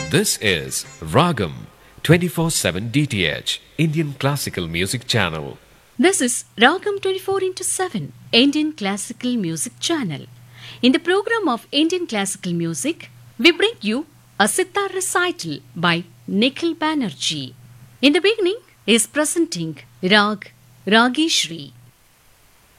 This is Ragam 24/7 DTH Indian Classical Music Channel. This is Ragam 24 into 7 Indian Classical Music Channel. In the program of Indian Classical Music, we bring you a sitar recital by Nikhil Banerjee. In the beginning is presenting Rag Rageshri.